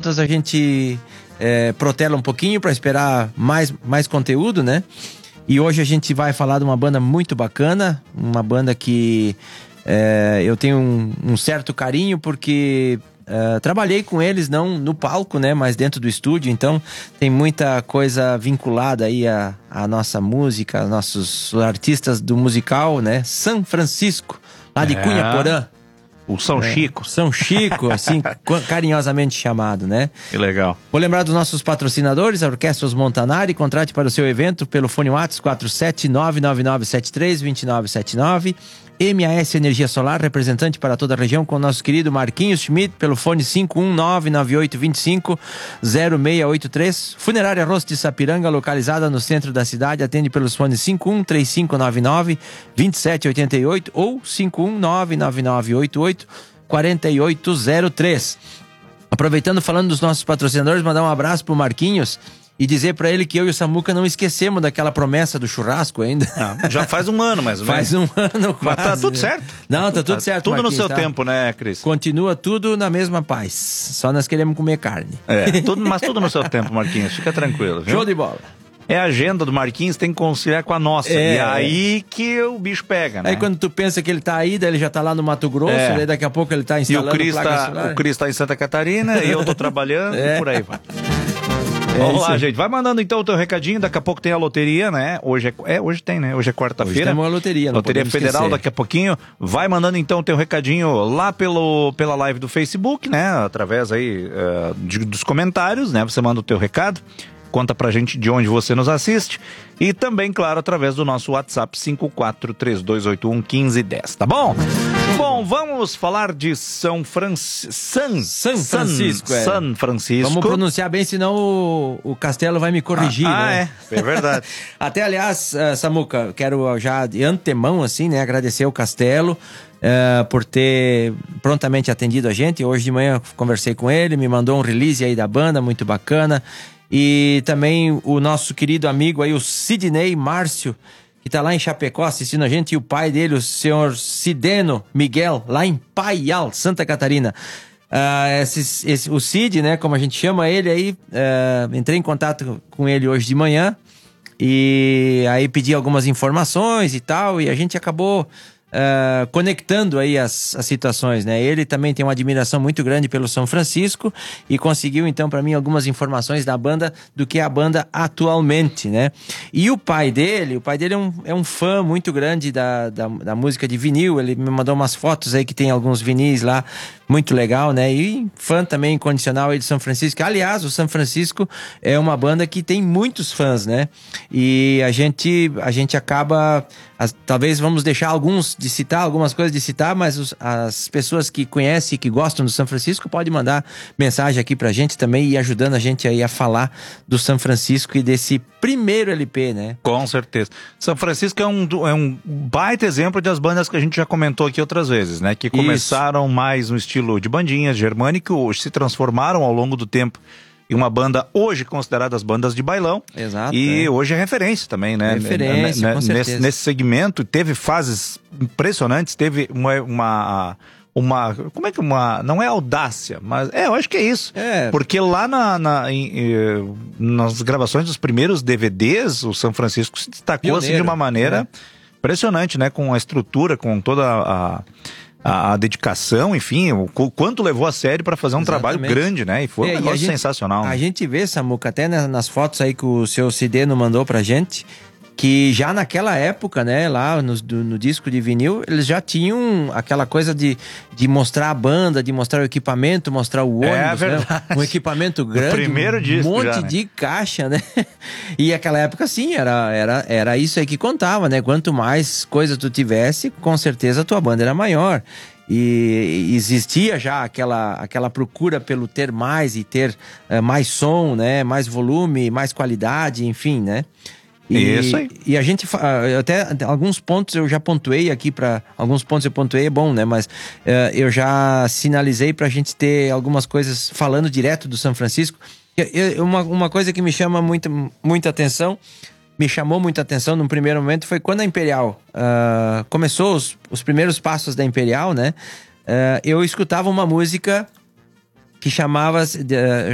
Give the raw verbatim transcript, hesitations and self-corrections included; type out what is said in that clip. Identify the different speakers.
Speaker 1: outras a gente é, protela um pouquinho para esperar mais, mais conteúdo, né? E hoje a gente vai falar de uma banda muito bacana, uma banda que é, eu tenho um, um certo carinho porque é, trabalhei com eles, não no palco, né, mas dentro do estúdio, então tem muita coisa vinculada aí à, à nossa música, nossos artistas do musical, né, São Francisco, lá de
Speaker 2: é.
Speaker 1: Cunha Porã.
Speaker 2: O São
Speaker 1: É,
Speaker 2: Chico.
Speaker 1: São Chico, assim, carinhosamente chamado, né?
Speaker 2: Que legal.
Speaker 1: Vou lembrar dos nossos patrocinadores, a Orquestra Os Montanari. Contrate para o seu evento pelo fone WhatsApp quatro sete nove nove nove sete três dois nove sete nove. M A S Energia Solar, representante para toda a região, com o nosso querido Marquinhos Schmidt, pelo fone cinco um nove nove oito dois cinco zero seis oito três. Funerária Rosto de Sapiranga, localizada no centro da cidade, atende pelos fones cinco um três cinco nove nove dois sete oito oito ou cinco um nove nove nove oito oito quatro oito zero três. Aproveitando, falando dos nossos patrocinadores, mandar um abraço pro Marquinhos e dizer pra ele que eu e o Samuca não esquecemos daquela promessa do churrasco ainda.
Speaker 2: Não, já faz um ano, mais ou menos.
Speaker 1: Faz um ano quase.
Speaker 2: Mas tá tudo certo.
Speaker 1: Não, tá tudo
Speaker 2: tá
Speaker 1: certo,
Speaker 2: Tudo
Speaker 1: Marquinhos,
Speaker 2: no seu
Speaker 1: tá?
Speaker 2: tempo, né, Cris?
Speaker 1: Continua tudo na mesma paz. Só nós queremos comer carne.
Speaker 2: É, tudo, mas tudo no seu tempo, Marquinhos. Fica tranquilo, viu?
Speaker 1: Show de bola.
Speaker 2: É a agenda do Marquinhos, tem que conciliar com a nossa.
Speaker 1: É,
Speaker 2: e aí que o bicho pega, né?
Speaker 1: Aí quando tu pensa que ele tá aí, daí ele já tá lá no Mato Grosso,
Speaker 2: É.
Speaker 1: daí daqui a pouco ele tá
Speaker 2: E
Speaker 1: instalando
Speaker 2: o Cris
Speaker 1: placa
Speaker 2: tá,
Speaker 1: solar.
Speaker 2: o Cris tá em Santa Catarina e eu tô trabalhando
Speaker 1: É.
Speaker 2: e por aí vai.
Speaker 1: É
Speaker 2: Vamos
Speaker 1: isso
Speaker 2: lá,
Speaker 1: aí.
Speaker 2: gente. Vai mandando então o teu recadinho. Daqui a pouco tem a loteria, né? Hoje é, é hoje tem, né? Hoje é
Speaker 1: Hoje
Speaker 2: quarta-feira.
Speaker 1: temos uma loteria, não
Speaker 2: Loteria
Speaker 1: podemos
Speaker 2: Federal
Speaker 1: esquecer.
Speaker 2: daqui a pouquinho. Vai mandando então o teu recadinho lá pelo, pela live do Facebook, né? Através aí eh, de- dos comentários, né? Você manda o teu recado. Conta pra gente de onde você nos assiste. E também, claro, através do nosso WhatsApp cinco quatro três dois oito um um cinco um zero. Tá bom? Bom, vamos falar de São Francisco. San,
Speaker 1: São Francisco, é.
Speaker 2: San Francisco.
Speaker 1: Vamos pronunciar bem, senão o, o Castelo vai me corrigir,
Speaker 2: Ah,
Speaker 1: né?
Speaker 2: é. É verdade.
Speaker 1: Até, aliás, uh, Samuca, quero já de antemão, assim, né, agradecer ao Castelo uh, por ter prontamente atendido a gente. Hoje de manhã conversei com ele, me mandou um release aí da banda, muito bacana. E também o nosso querido amigo aí, o Sidney Márcio, que tá lá em Chapecó assistindo a gente, e o pai dele, o senhor Sideno Miguel, lá em Paial, Santa Catarina. Uh, esse, esse, o Cid, né, como a gente chama ele aí, uh, entrei em contato com ele hoje de manhã e aí pedi algumas informações e tal, e a gente acabou uh, conectando aí as, as situações, né? Ele também tem uma admiração muito grande pelo São Francisco e conseguiu então para mim algumas informações da banda, do que é a banda atualmente, né? E o pai dele, o pai dele é um, é um fã muito grande da, da, da música de vinil. Ele me mandou umas fotos aí que tem alguns vinis lá, muito legal, né? E fã também incondicional aí de São Francisco. Aliás, o São Francisco é uma banda que tem muitos fãs, né? E a gente, a gente acaba... As, talvez vamos deixar alguns de citar, algumas coisas de citar, mas os, as pessoas que conhecem e que gostam do São Francisco podem mandar mensagem aqui pra gente também e ajudando a gente aí a falar do São Francisco e desse primeiro L P, né?
Speaker 2: Com certeza. São Francisco é um, é um baita exemplo das bandas que a gente já comentou aqui outras vezes, né? Que começaram Isso. mais no estilo de bandinhas germânico, hoje se transformaram ao longo do tempo em uma banda hoje considerada as bandas de bailão.
Speaker 1: Exato.
Speaker 2: E
Speaker 1: é.
Speaker 2: hoje é referência também, né?
Speaker 1: Referência,
Speaker 2: N-
Speaker 1: com
Speaker 2: nesse,
Speaker 1: certeza.
Speaker 2: nesse segmento, teve fases impressionantes, teve uma... uma Uma, como é que uma, não é audácia, mas é, eu acho que é isso.
Speaker 1: É.
Speaker 2: Porque lá na, na, em, eh, nas gravações dos primeiros D V Ds, o São Francisco se destacou assim, de uma maneira
Speaker 1: né?
Speaker 2: impressionante, né? Com a estrutura, com toda a, a, a dedicação, enfim, o, o quanto levou a sério para fazer um
Speaker 1: Exatamente.
Speaker 2: trabalho grande, né? E foi
Speaker 1: É,
Speaker 2: um
Speaker 1: e
Speaker 2: negócio
Speaker 1: a gente-
Speaker 2: sensacional.
Speaker 1: A
Speaker 2: né?
Speaker 1: gente vê, Samuca, até nas, nas fotos aí que o seu Cideno mandou pra gente, que já naquela época, né, lá no, do- no disco de vinil, eles já tinham aquela coisa de, de mostrar a banda, de mostrar o equipamento, mostrar o ônibus,
Speaker 2: É
Speaker 1: né?
Speaker 2: verdade.
Speaker 1: Um equipamento grande,
Speaker 2: primeiro
Speaker 1: um
Speaker 2: disco
Speaker 1: monte
Speaker 2: já, né?
Speaker 1: de caixa, né? E aquela época, sim, era, era, era isso aí que contava, né? Quanto mais coisa tu tivesse, com certeza a tua banda era maior. E existia já aquela, aquela procura pelo ter mais e ter eh, mais som, né? Mais volume, mais qualidade, enfim, né? E,
Speaker 2: Isso aí.
Speaker 1: E a gente, fa- até até alguns pontos eu já pontuei aqui para alguns pontos eu pontuei, é bom, né? Mas eh, eu já sinalizei pra gente ter algumas coisas falando direto do São Francisco. Eu- eu- Uma, uma coisa que me chama muita, muita atenção, me chamou muita atenção num primeiro momento, foi quando a Imperial ah, começou os, os primeiros passos da Imperial, né? Ah, eu escutava uma música que chamava,